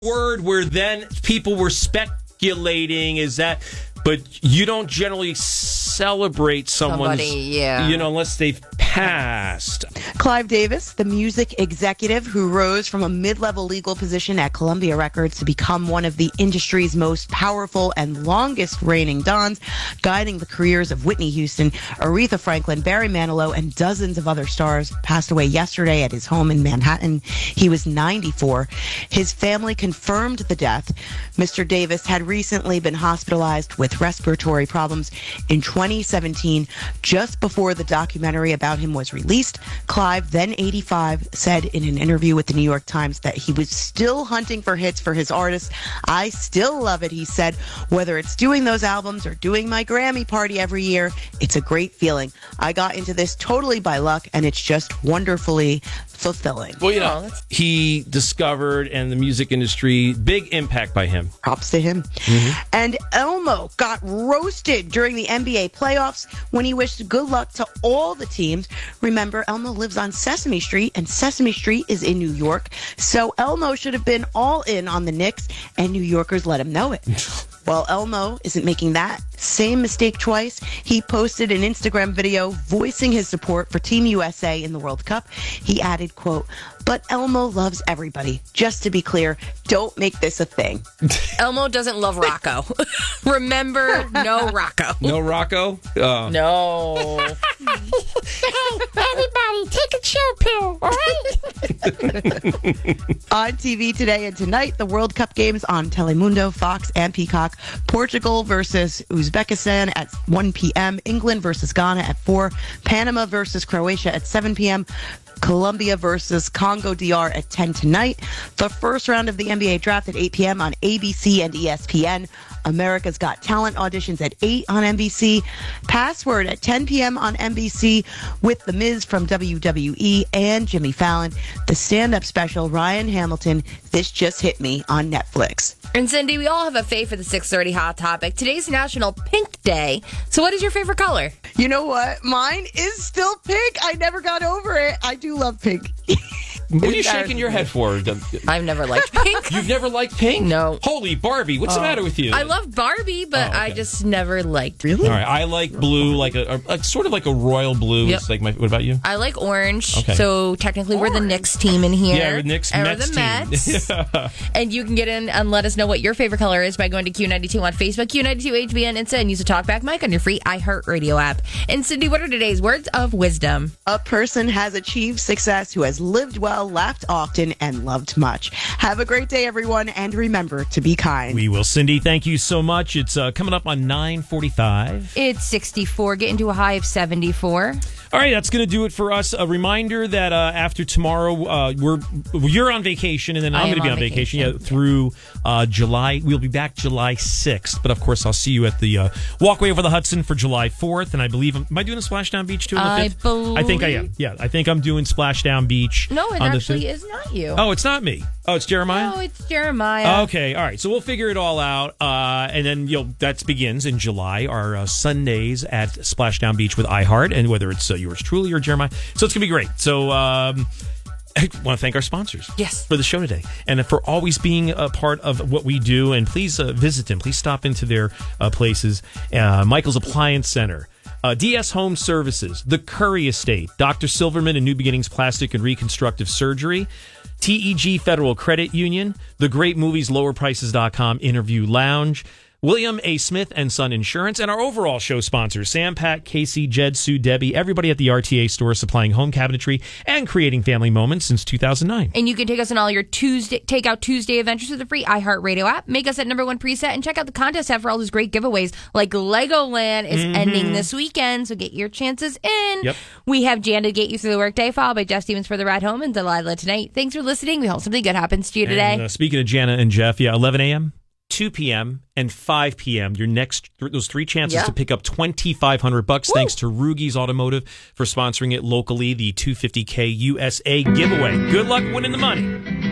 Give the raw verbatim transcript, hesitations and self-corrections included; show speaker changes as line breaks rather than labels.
word where then people were speculating is that, but you don't generally celebrate someone's,
Somebody, yeah.
you know, unless they've passed.
Clive Davis, the music executive who rose from a mid-level legal position at Columbia Records to become one of the industry's most powerful and longest reigning dons, guiding the careers of Whitney Houston, Aretha Franklin, Barry Manilow, and dozens of other stars, passed away yesterday at his home in Manhattan. He was ninety-four. His family confirmed the death. Mister Davis had recently been hospitalized with respiratory problems in twenty seventeen, just before the documentary about him was released. Clive, then eighty-five, said in an interview with the New York Times that he was still hunting for hits for his artists. I still love it, he said. Whether it's doing those albums or doing my Grammy party every year, it's a great feeling. I got into this totally by luck, and it's just wonderfully fulfilling.
Well, you know, he discovered, and the music industry, big impact by him.
Props to him. Mm-hmm. And Elmo got roasted during the N B A playoffs when he wished good luck to all the teams. Remember, Elmo lives on Sesame Street, and Sesame Street is in New York. So Elmo should have been all in on the Knicks, and New Yorkers let him know it. Well, Elmo isn't making that same mistake twice. He posted an Instagram video voicing his support for Team U S A in the World Cup. He added, quote, "But Elmo loves everybody. Just to be clear, don't make this a thing."
Elmo doesn't love Rocco. Remember, no Rocco.
No Rocco? Uh.
No.
Hey, everybody, take a chill pill, all right?
On T V today and tonight, the World Cup games on Telemundo, Fox, and Peacock. Portugal versus Uzbekistan at one p.m. England versus Ghana at four. Panama versus Croatia at seven p.m. Colombia versus Congo D R at ten tonight. The first round of the N B A draft at eight p.m. on A B C and E S P N. America's Got Talent auditions at eight on N B C. Password at ten p.m. on N B C with The Miz from W W E and Jimmy Fallon. The stand-up special, Ryan Hamilton, This Just Hit Me, on Netflix.
And Cindy, we all have a fave for the six thirty Hot Topic. Today's National Pink Day. So what is your favorite color?
You know what? Mine is still pink. I never got over it. I do love pink.
What are you shaking your head for?
I've never liked pink.
You've never liked pink?
No.
Holy Barbie, what's oh. the matter with you?
I love Barbie, but oh, okay. I just never liked.
Really?
All right, I like blue, like a, a, a sort of like a royal blue.
Yep.
It's like my. What about you?
I like orange.
Okay.
So technically, orange. We're the Knicks team in here.
Yeah, we're Knicks
and
Mets
we're the Mets.
yeah.
And you can get in and let us know what your favorite color is by going to Q ninety-two on Facebook, Q ninety-two H B N Insta, and use a TalkBack mic on your free iHeartRadio app. And Cindy, what are today's words of wisdom?
A person has achieved success who has lived well, laughed often, and loved much. Have a great day, everyone, and remember to be kind.
We will. Cindy, thank you so much. It's uh, coming up on nine forty-five.
It's sixty-four, getting to a high of seventy-four.
All right, that's going to do it for us. A reminder that uh, after tomorrow, uh, we're you're on vacation, and then I'm going to be on vacation, vacation yeah, through uh, July. We'll be back July sixth, but of course, I'll see you at the uh, Walkway over the Hudson for July fourth. And I believe, am I doing a Splashdown Beach too? On the
I
fifth?
believe.
I think I am. Yeah, I think I'm doing Splashdown Beach.
No, it
on
actually
the
is not you.
Oh, it's not me. Oh, it's Jeremiah?
No, it's Jeremiah.
Okay, all right. So we'll figure it all out. Uh, and then, you know, that begins in July, our uh, Sundays at Splashdown Beach with iHeart, and whether it's uh, yours truly or Jeremiah. So it's going to be great. So um, I want to thank our sponsors
yes.
for the show today and for always being a part of what we do. And please uh, visit them. Please stop into their uh, places. Uh, Michael's Appliance Center. Uh, D S Home Services, The Curry Estate, Doctor Silverman and New Beginnings Plastic and Reconstructive Surgery, T E G Federal Credit Union, The Great Movies, Lower Prices dot com, Interview Lounge, William A. Smith and Son Insurance, and our overall show sponsors, Sam, Pat, Casey, Jed, Sue, Debbie, everybody at the R T A store supplying home cabinetry and creating family moments since two thousand nine.
And you can take us on all your Tuesday Takeout Tuesday adventures with the free iHeartRadio app. Make us at number one preset and check out the contest app for all those great giveaways. Like Legoland is mm-hmm. ending this weekend, so get your chances in.
Yep.
We have Jan to get you through the workday, followed by Jeff Stevens for the ride home and Delilah tonight. Thanks for listening. We hope something good happens to you today.
And, uh, speaking of Jana and Jeff, yeah, eleven a.m. two p.m. and five p.m. Your next those three chances
yeah.
to pick up twenty-five hundred bucks.
Woo!
Thanks to Rugies Automotive for sponsoring it locally. The two fifty K U S A giveaway. Good luck winning the money.